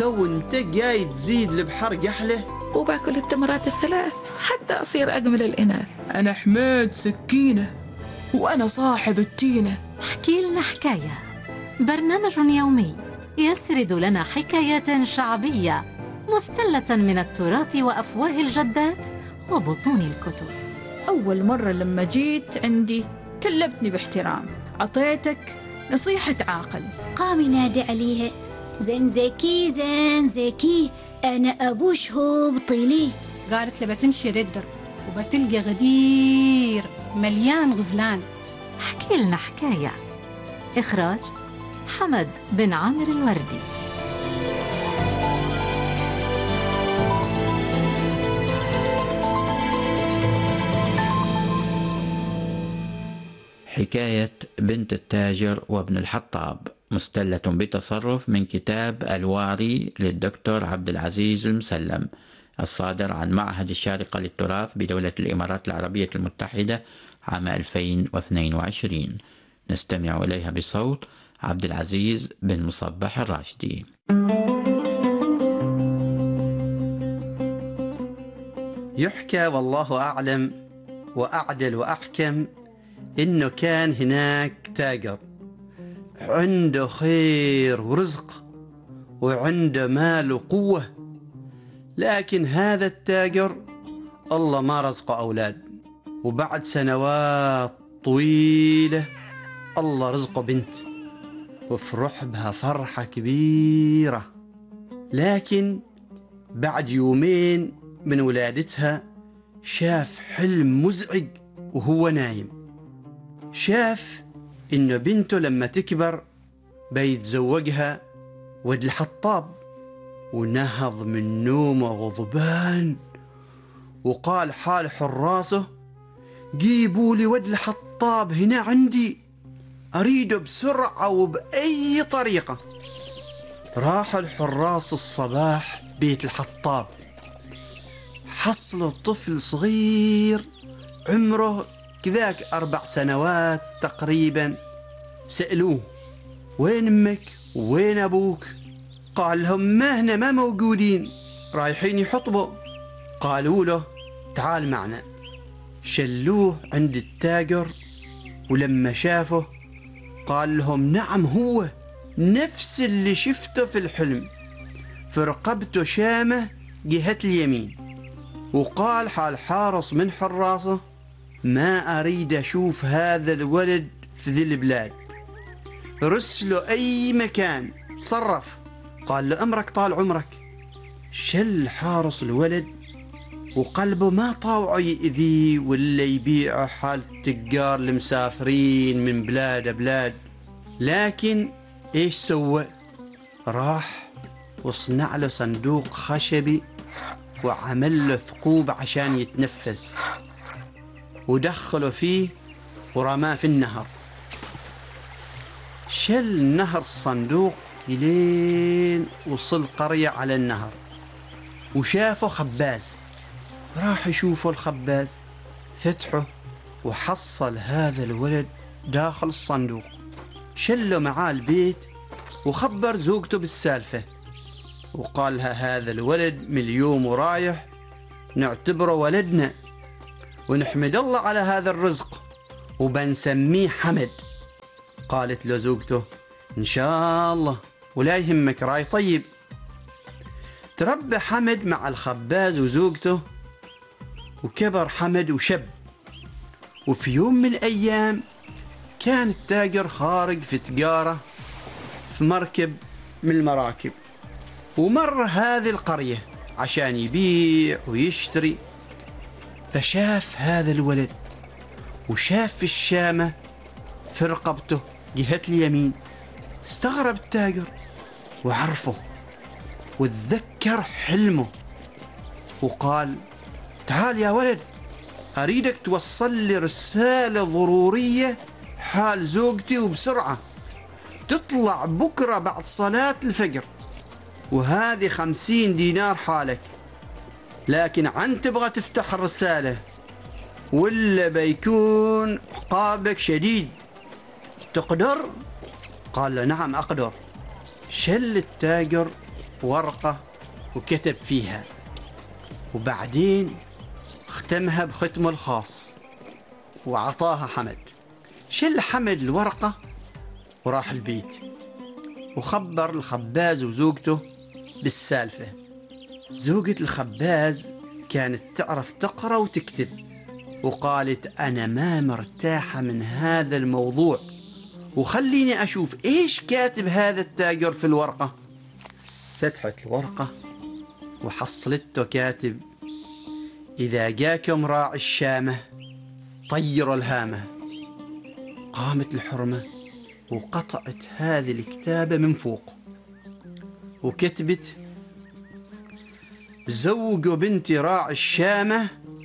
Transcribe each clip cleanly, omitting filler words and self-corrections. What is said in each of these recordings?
تو انت جاي تزيد البحر قحله. وباكل التمرات الثلاث حتى أصير أجمل الإناث. أنا حميد سكينة وأنا صاحب التينة. احكي لنا حكاية، برنامج يومي يسرد لنا حكايات شعبية مستلة من التراث وأفواه الجدات وبطون الكتب. أول مرة لما جيت عندي كلمتني باحترام، عطيتك نصيحة عاقل. قام ينادي عليها زين زكي زين زكي أنا أبوش هو بطيلي. قالت له بتمشي ذي الدرب وبتلقى غدير مليان غزلان. احكي لنا حكاية، إخراج حمد بن عامر الوردي. حكاية بنت التاجر وابن الحطاب، مستلة بتصرف من كتاب الواري للدكتور عبد العزيز المسلم، الصادر عن معهد الشارقة للتراث بدولة الإمارات العربية المتحدة عام 2022. نستمع إليها بصوت عبد العزيز بن مصبح الراشدي. يحكى والله أعلم وأعدل وأحكم إنه كان هناك تاجر عنده خير ورزق وعنده مال وقوة، لكن هذا التاجر الله ما رزقه أولاد، وبعد سنوات طويلة الله رزقه بنت وفرح بها فرحة كبيرة. لكن بعد يومين من ولادتها شاف حلم مزعج وهو نايم. شاف إنه بنته لما تكبر بيتزوجها ولد الحطاب، ونهض من نومه غضبان وقال حال حراسه جيبوا لي ولد الحطاب هنا عندي، أريده بسرعة وبأي طريقة. راح الحراس الصباح بيت الحطاب، حصلوا طفل صغير عمره كذاك 4 سنوات تقريبا. سألوه وين أمك وين أبوك؟ قال لهم ما هنا، ما موجودين، رايحين يحطبوا. قالوا له تعال معنا. شلوه عند التاجر، ولما شافه قال لهم نعم هو نفس اللي شفته في الحلم، في رقبته شامة جهة اليمين. وقال حال حارس من حراسه ما أريد أشوف هذا الولد في ذي البلاد، رسله أي مكان تصرف. قال له أمرك طال عمرك. شل حارس الولد وقلبه ما طاوعه يأذيه ولا يبيعه حال التجار المسافرين من بلاد بلاد. لكن إيش سوى؟ راح وصنع له صندوق خشبي وعمل له ثقوب عشان يتنفس، ودخله فيه ورماه في النهر. شل نهر الصندوق إلين وصل قرية على النهر، وشافه خباز. راح يشوفه الخباز، فتحه وحصل هذا الولد داخل الصندوق. شله معاه البيت وخبر زوجته بالسالفة، وقال لها هذا الولد من اليوم ورايح نعتبره ولدنا، ونحمد الله على هذا الرزق وبنسميه حمد. قالت له زوجته إن شاء الله ولا يهمك راي طيب. تربى حمد مع الخباز وزوجته، وكبر حمد وشب. وفي يوم من الأيام كان التاجر خارج في تجارة في مركب من المراكب، ومر هذه القرية عشان يبيع ويشتري. فشاف هذا الولد وشاف في الشامة في رقبته جهة اليمين. استغرب التاجر وعرفه وتذكر حلمه، وقال تعال يا ولد أريدك توصل لي رسالة ضرورية حال زوجتي وبسرعة، تطلع بكرة بعد صلاة الفجر، وهذه 50 دينار حالك، لكن عن تبغى تفتح الرسالة ولا بيكون عقابك شديد، تقدر؟ قال له نعم أقدر. شل التاجر ورقة وكتب فيها، وبعدين ختمها بختمه الخاص وعطاها حمد. شل حمد الورقة وراح البيت وخبر الخباز وزوجته بالسالفة. زوجة الخباز كانت تعرف تقرأ وتكتب، وقالت أنا ما مرتاحة من هذا الموضوع، وخليني أشوف إيش كاتب هذا التاجر في الورقة. فتحت الورقة وحصلته كاتب إذا جاكم راعي الشامة طيروا الهامة. قامت الحرمة وقطعت هذه الكتابة من فوق وكتبت زوجوا بنتي راعي الشامة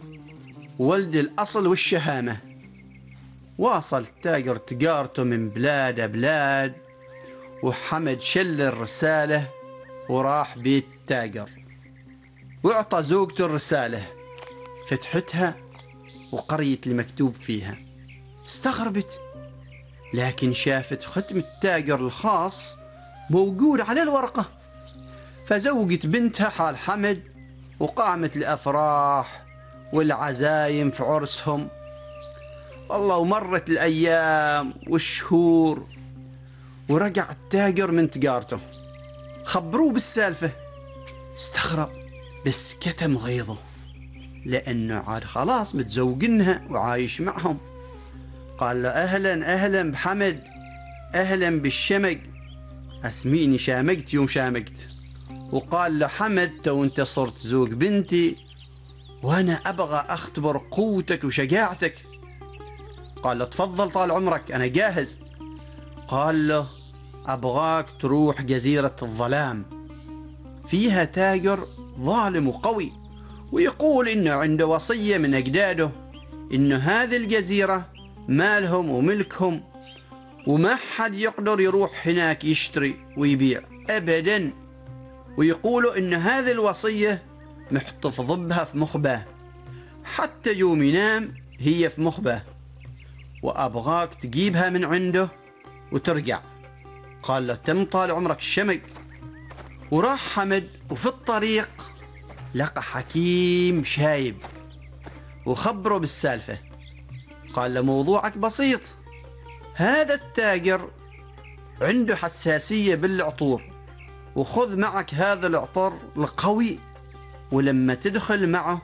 ولد الأصل والشهامة. واصل التاجر تجارته من بلاد بلاد، وحمد شل الرسالة وراح بيت التاجر وأعطى زوجته الرسالة. فتحتها وقريت المكتوب فيها، استغربت، لكن شافت ختم التاجر الخاص موجود على الورقة. فزوجت بنتها حال حمد وقامت الأفراح والعزايم في عرسهم. والله ومرت الأيام والشهور، ورجع التاجر من تجارته، خبروه بالسالفة، استغرب بس كتم غيظه لأنه عاد خلاص متزوجنها وعايش معهم. قال له أهلا أهلا بحمد، أهلا بالشمق، أسميني شامقت يوم شامقت. وقال له حمد تو أنت صرت زوج بنتي وأنا أبغى أختبر قوتك وشجاعتك. قال له تفضل طال عمرك أنا جاهز. قال له أبغاك تروح جزيرة الظلام، فيها تاجر ظالم وقوي، ويقول إنه عنده وصية من أجداده إنه هذه الجزيرة مالهم وملكهم، وما حد يقدر يروح هناك يشتري ويبيع أبدا. ويقولوا إن هذه الوصية محتفظ بها في مخباه، حتى يوم ينام هي في مخباه، وأبغاك تجيبها من عنده وترجع. قال له تم طال عمرك الشمق. وراح حمد، وفي الطريق لقى حكيم شايب وخبره بالسالفة. قال له موضوعك بسيط، هذا التاجر عنده حساسية بالعطور، وخذ معك هذا العطر القوي، ولما تدخل معه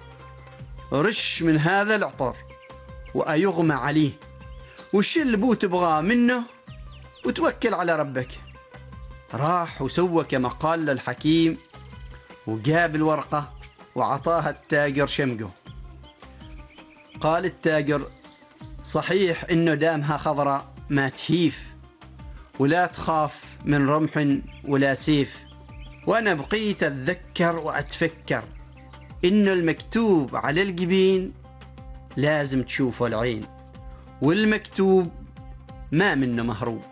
رش من هذا العطر وأيغمى عليه، وشل بو تبغاه منه وتوكل على ربك. راح وسوى كما قال للحكيم، وجاب الورقة وعطاها التاجر شمقه. قال التاجر صحيح إنه دامها خضراء ما تهيف، ولا تخاف من رمح ولا سيف، وأنا بقيت أتذكر وأتفكر إنه المكتوب على الجبين لازم تشوفه العين، والمكتوب ما منه مهروب.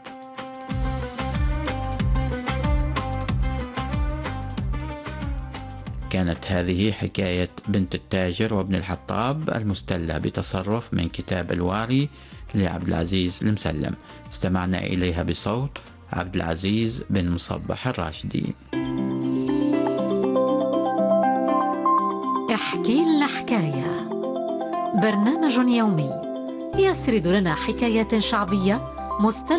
كانت هذه حكاية بنت التاجر وابن الحطاب المستلة بتصرف من كتاب الواري لعبد العزيز المسلم. استمعنا إليها بصوت عبد العزيز بن مصبح الراشدي. احكي لنا حكاية، برنامج يومي يسرد لنا حكايات شعبية مستلة